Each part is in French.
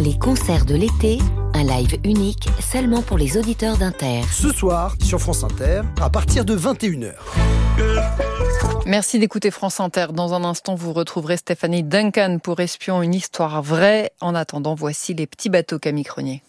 Les concerts de l'été, un live unique seulement pour les auditeurs d'Inter. Ce soir, sur France Inter, à partir de 21h. Merci d'écouter France Inter. Dans un instant, vous retrouverez Stéphanie Duncan pour Espion, une histoire vraie. En attendant, voici les petits bateaux Camille Cronier.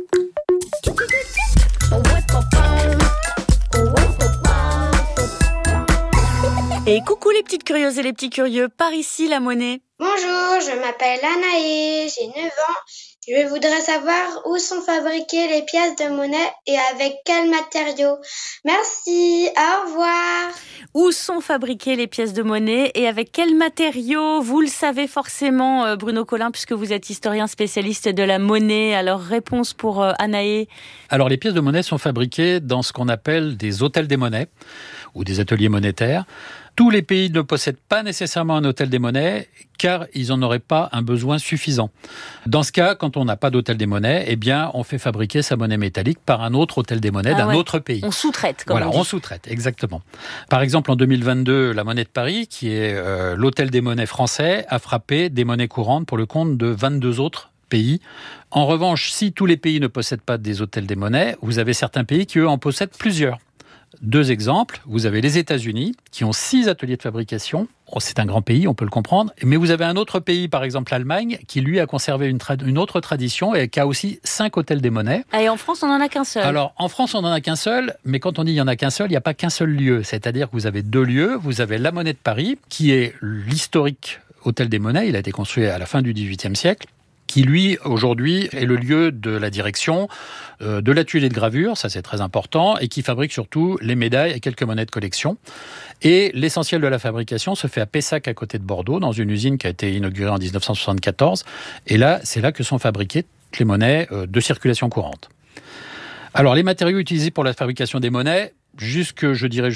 Et coucou les petites curieuses et les petits curieux, par ici la monnaie. Bonjour, je m'appelle Anaë, j'ai 9 ans. Je voudrais savoir où sont fabriquées les pièces de monnaie et avec quels matériaux. Merci, au revoir. Où sont fabriquées les pièces de monnaie et avec quels matériaux? Vous le savez forcément, Bruno Collin, puisque vous êtes historien spécialiste de la monnaie. Alors, réponse pour Anaë. Alors, les pièces de monnaie sont fabriquées dans ce qu'on appelle des hôtels des monnaies ou des ateliers monétaires. Tous les pays ne possèdent pas nécessairement un hôtel des monnaies car ils n'en auraient pas un besoin suffisant. Dans ce cas, quand on n'a pas d'hôtel des monnaies, eh bien, on fait fabriquer sa monnaie métallique par un autre hôtel des monnaies d'un autre pays. On sous-traite, comme on sous-traite, exactement. Par exemple, en 2022, la Monnaie de Paris, qui est l'hôtel des monnaies français, a frappé des monnaies courantes pour le compte de 22 autres pays. En revanche, si tous les pays ne possèdent pas des hôtels des monnaies, vous avez certains pays qui, eux, en possèdent plusieurs. Deux exemples, vous avez les États-Unis qui ont 6 ateliers de fabrication. C'est un grand pays, on peut le comprendre. Mais vous avez un autre pays, par exemple l'Allemagne, qui lui a conservé une autre tradition et qui a aussi 5 hôtels des monnaies. Et en France, on n'en a qu'un seul. Alors, en France, on n'en a qu'un seul, mais quand on dit il n'y en a qu'un seul, il n'y a pas qu'un seul lieu. C'est-à-dire que vous avez 2 lieux. Vous avez la Monnaie de Paris, qui est l'historique hôtel des monnaies. Il a été construit à la fin du XVIIIe siècle. Qui, lui, aujourd'hui, est le lieu de la direction, de l'atelier de gravure, ça c'est très important, et qui fabrique surtout les médailles et quelques monnaies de collection. Et l'essentiel de la fabrication se fait à Pessac, à côté de Bordeaux, dans une usine qui a été inaugurée en 1974. Et là, c'est là que sont fabriquées les monnaies de circulation courante. Alors, les matériaux utilisés pour la fabrication des monnaies, jusqu'en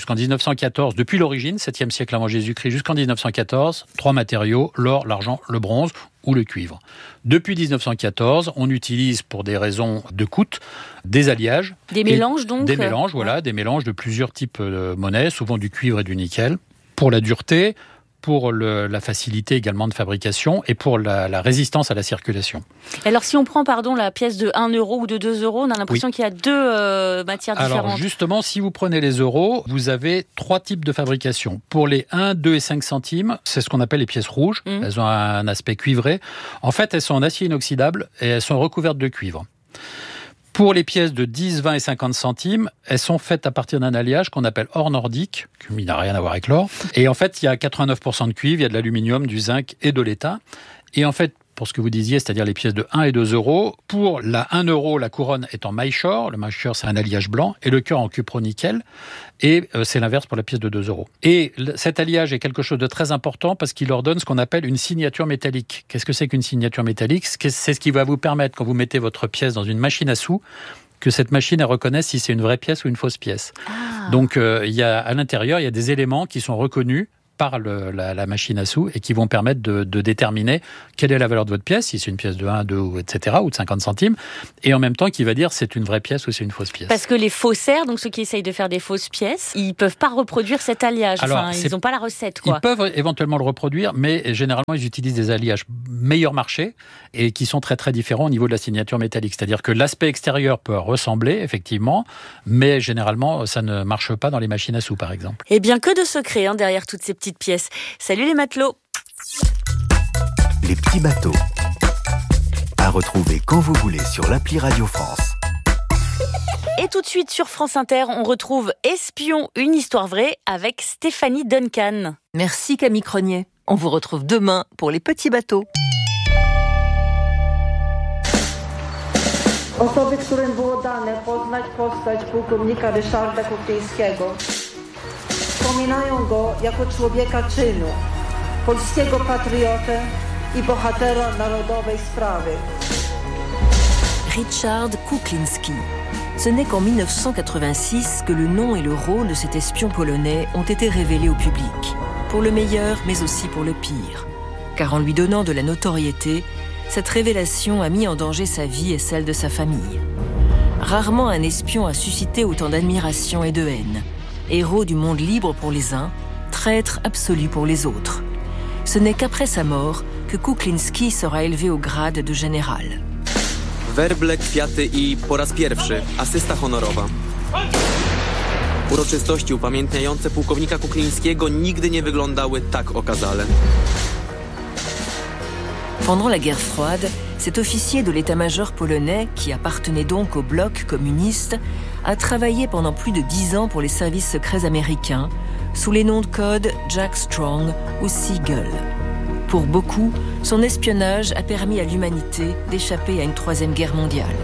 1914, depuis l'origine, 7e siècle avant Jésus-Christ, jusqu'en 1914, 3 matériaux, l'or, l'argent, le bronze ou le cuivre. Depuis 1914, on utilise pour des raisons de coût des alliages. Des mélanges donc. Des mélanges, voilà, des mélanges de plusieurs types de monnaies, souvent du cuivre et du nickel, pour la dureté, pour la facilité également de fabrication et pour la résistance à la circulation. Alors si on prend la pièce de 1 euro ou de 2 euros, on a l'impression qu'il y a 2 matières différentes. Alors justement, si vous prenez les euros, vous avez 3 types de fabrication. Pour les 1, 2 et 5 centimes, c'est ce qu'on appelle les pièces rouges. Elles ont un aspect cuivré. En fait, elles sont en acier inoxydable et elles sont recouvertes de cuivre. Pour les pièces de 10, 20 et 50 centimes, elles sont faites à partir d'un alliage qu'on appelle or nordique, qui n'a rien à voir avec l'or. Et en fait, il y a 89% de cuivre, il y a de l'aluminium, du zinc et de l'étain. Et en fait, pour ce que vous disiez, c'est-à-dire les pièces de 1 et 2 euros, pour la 1 euro, la couronne est en maillechort. Le maillechort, c'est un alliage blanc. Et le cœur en cupro-nickel. Et c'est l'inverse pour la pièce de 2 euros. Et cet alliage est quelque chose de très important parce qu'il leur donne ce qu'on appelle une signature métallique. Qu'est-ce que c'est qu'une signature métallique ? C'est ce qui va vous permettre, quand vous mettez votre pièce dans une machine à sous, que cette machine elle reconnaisse si c'est une vraie pièce ou une fausse pièce. Donc, à l'intérieur, il y a des éléments qui sont reconnus par la machine à sous et qui vont permettre de déterminer quelle est la valeur de votre pièce, si c'est une pièce de 1, 2, etc., ou de 50 centimes, et en même temps qui va dire c'est une vraie pièce ou c'est une fausse pièce. Parce que les faussaires, donc ceux qui essayent de faire des fausses pièces, ils ne peuvent pas reproduire cet alliage. Alors, ils n'ont pas la recette, quoi. Ils peuvent éventuellement le reproduire, mais généralement ils utilisent des alliages meilleur marché et qui sont très très différents au niveau de la signature métallique. C'est-à-dire que l'aspect extérieur peut ressembler, effectivement, mais généralement ça ne marche pas dans les machines à sous, par exemple. Eh bien, que de secrets derrière toutes ces petites pièces. Salut les matelots. Les petits bateaux. À retrouver quand vous voulez sur l'appli Radio France. Et tout de suite sur France Inter, on retrouve Espion, une histoire vraie avec Stéphanie Duncan. Merci Camille Cronier. On vous retrouve demain pour les petits bateaux. Osoby, którym było dane poznać postać pułkownika Ryszarda Kuklińskiego, wspominają go jako człowieka czynu, polskiego patriotę i bohatera narodowej sprawy. Ryszard Kukliński. Ce n'est qu'en 1986 que le nom et le rôle de cet espion polonais ont été révélés au public, pour le meilleur mais aussi pour le pire. Car en lui donnant de la notoriété, cette révélation a mis en danger sa vie et celle de sa famille. Rarement un espion a suscité autant d'admiration et de haine. Héros du monde libre pour les uns, traître absolu pour les autres. Ce n'est qu'après sa mort que Kukliński sera élevé au grade de général. Werble, kwiaty i po raz pierwszy asysta honorowa. Uroczystości upamiętniające pułkownika Kuklińskiego nigdy nie wyglądały tak okazale. Pendant la guerre froide, cet officier de l'état-major polonais, qui appartenait donc au bloc communiste, a travaillé pendant plus de 10 ans pour les services secrets américains, sous les noms de code Jack Strong ou Siegel. Pour beaucoup, son espionnage a permis à l'humanité d'échapper à une troisième guerre mondiale.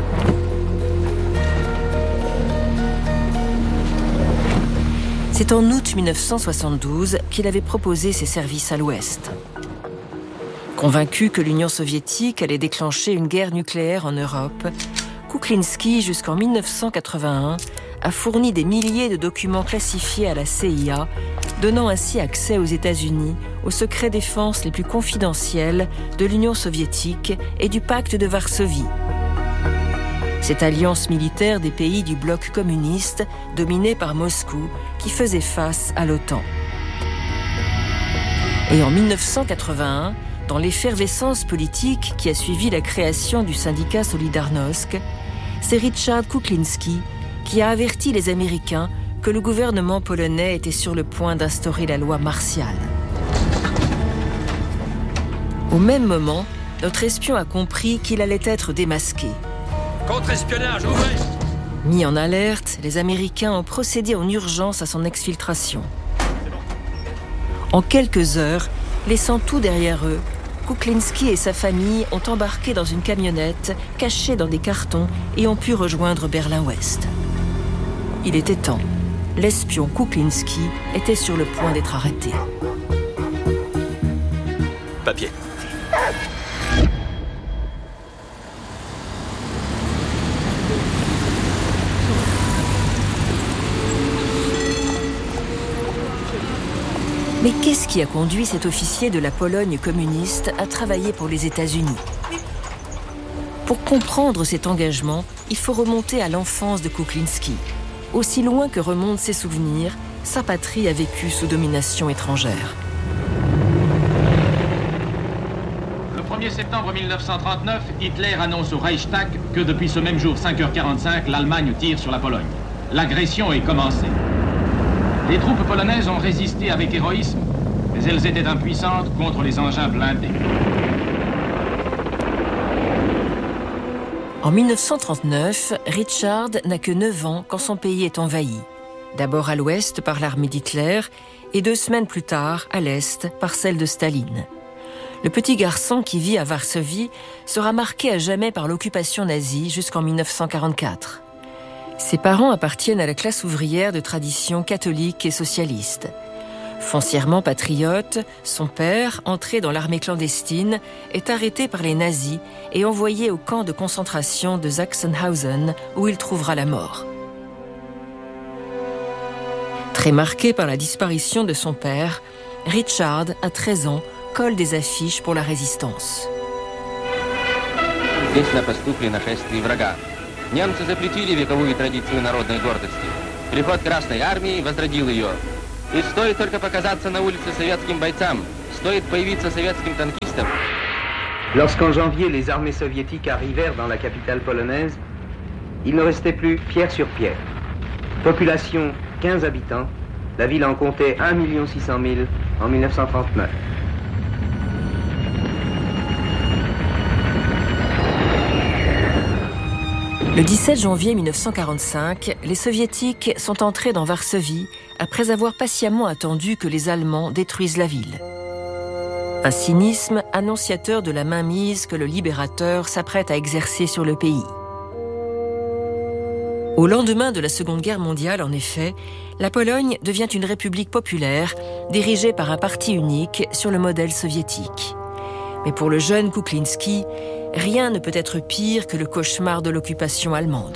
C'est en août 1972 qu'il avait proposé ses services à l'Ouest. Convaincu que l'Union soviétique allait déclencher une guerre nucléaire en Europe, Kuklinski, jusqu'en 1981, a fourni des milliers de documents classifiés à la CIA, donnant ainsi accès aux États-Unis aux secrets défense les plus confidentiels de l'Union soviétique et du pacte de Varsovie. Cette alliance militaire des pays du bloc communiste dominée par Moscou qui faisait face à l'OTAN. Et en 1981, dans l'effervescence politique qui a suivi la création du syndicat Solidarnosc, c'est Richard Kuklinski qui a averti les Américains que le gouvernement polonais était sur le point d'instaurer la loi martiale. Au même moment, notre espion a compris qu'il allait être démasqué. Contre-espionnage, ouvrez! Mis en alerte, les Américains ont procédé en urgence à son exfiltration. En quelques heures, laissant tout derrière eux, Kuklinski et sa famille ont embarqué dans une camionnette, cachée dans des cartons, et ont pu rejoindre Berlin-Ouest. Il était temps. L'espion Kuklinski était sur le point d'être arrêté. Papier. Mais qu'est-ce qui a conduit cet officier de la Pologne communiste à travailler pour les États-Unis ? Pour comprendre cet engagement, il faut remonter à l'enfance de Kuklinski. Aussi loin que remontent ses souvenirs, sa patrie a vécu sous domination étrangère. Le 1er septembre 1939, Hitler annonce au Reichstag que depuis ce même jour, 5h45, l'Allemagne tire sur la Pologne. L'agression est commencée. Les troupes polonaises ont résisté avec héroïsme, mais elles étaient impuissantes contre les engins blindés. En 1939, Richard n'a que 9 ans quand son pays est envahi. D'abord à l'ouest par l'armée d'Hitler et 2 semaines plus tard à l'est par celle de Staline. Le petit garçon qui vit à Varsovie sera marqué à jamais par l'occupation nazie jusqu'en 1944. Ses parents appartiennent à la classe ouvrière de tradition catholique et socialiste. Foncièrement patriote, son père, entré dans l'armée clandestine, est arrêté par les nazis et envoyé au camp de concentration de Sachsenhausen, où il trouvera la mort. Très marqué par la disparition de son père, Richard, à 13 ans, colle des affiches pour la résistance. Немцы запретили вековую традицию народной гордости. Приход Красной Армии возродил ее. И стоит только показаться на улице советским бойцам, стоит появиться советским танкистам. Lorsqu'en janvier, les armées soviétiques arrivèrent dans la capitale polonaise, il ne restait plus pierre sur pierre. Population 15 habitants, la ville en comptait 1 600 000 en 1939. Le 17 janvier 1945, les Soviétiques sont entrés dans Varsovie après avoir patiemment attendu que les Allemands détruisent la ville. Un cynisme annonciateur de la mainmise que le libérateur s'apprête à exercer sur le pays. Au lendemain de la Seconde Guerre mondiale, en effet, la Pologne devient une république populaire dirigée par un parti unique sur le modèle soviétique. Mais pour le jeune Kuklinski, rien ne peut être pire que le cauchemar de l'occupation allemande.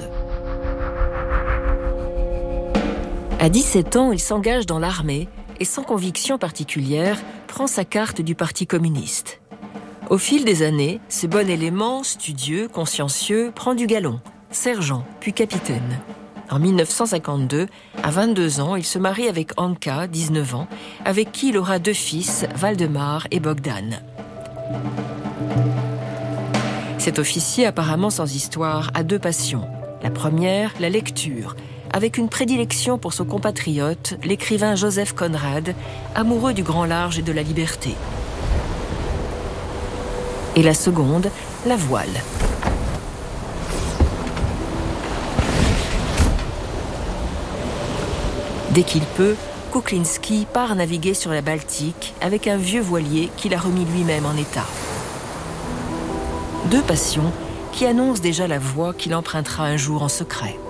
À 17 ans, il s'engage dans l'armée et sans conviction particulière, prend sa carte du Parti communiste. Au fil des années, ce bon élément, studieux, consciencieux, prend du galon, sergent, puis capitaine. En 1952, à 22 ans, il se marie avec Anka, 19 ans, avec qui il aura 2 fils, Valdemar et Bogdan. Cet officier, apparemment sans histoire, a 2 passions. La première, la lecture, avec une prédilection pour son compatriote, l'écrivain Joseph Conrad, amoureux du grand large et de la liberté. Et la seconde, la voile. Dès qu'il peut, Kuklinski part naviguer sur la Baltique avec un vieux voilier qu'il a remis lui-même en état. 2 passions qui annoncent déjà la voie qu'il empruntera un jour en secret.